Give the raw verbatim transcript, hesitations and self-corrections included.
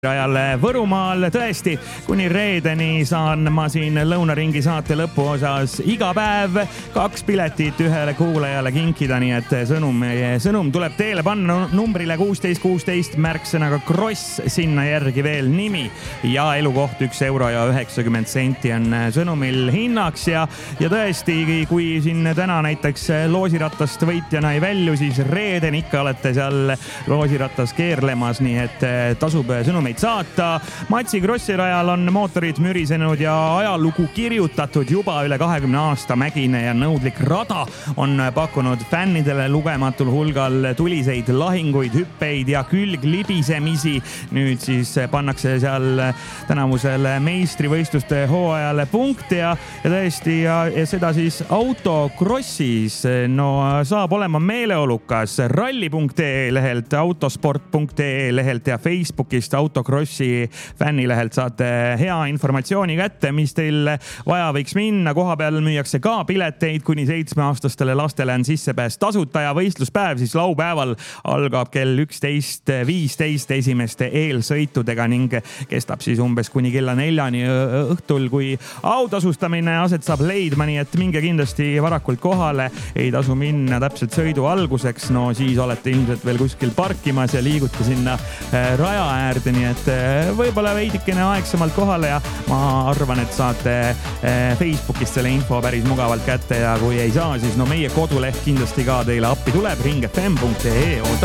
rajal Võrumaal. Tõesti, kuni reedeni saan ma siin Lõunaringi saate lõpuosas iga päev kaks piletit ühele kuulajale kinkida, nii et sõnum, sõnum tuleb teele panna numbrile kuusteist kuusteist märksõnaga Kross, sinna järgi veel nimi ja elukoht üks euro ja üheksakümmend senti on sõnumil hinnaks ja, ja tõesti, kui siin täna näiteks loosiratast võitjana ei välju, siis reeden ikka olete seal loosiratas keerlemas, nii et tasub sõnumeid saata. Matsi Krossi rajal on mootorid mürisenud ja ajalugu kirjutatud juba üle kahekümne aasta. Mägine ja nõudlik rada on pakkunud fännidele lugematul hulgal tuliseid lahinguid, hüppeid ja külglibisemisi. Nüüd siis pannakse seal tänavusele meistrivõistluste hooajale punkte ja, ja tõesti ja, ja seda siis autokrossis. No saab olema meeleolukas ralli punkt ee lehelt, autosport punkt ee lehelt ja Facebookist auto Krossi fännilehelt saate hea informatsiooni kätte, mis teil vaja võiks minna. Koha peal müüakse ka pileteid, kuni seitsmeaastastele lastele on sissepääs tasuta ja võistluspäev siis laupäeval algab kell üksteist viisteist esimeste eelsõitudega ning kestab siis umbes kuni kella neljani õhtul, kui autasustamine aset saab leidma, nii et minge kindlasti varakult kohale, ei tasu minna täpselt sõidu alguseks, no siis olete ilmselt veel kuskil parkimas ja liigute sinna raja äärde, nii et võib-olla veidikene aegsemalt kohale ja ma arvan, et saate Facebookist selle info päris mugavalt kätte ja kui ei saa, siis no meie koduleht kindlasti ka teile appi tuleb, ring f m punkt ee.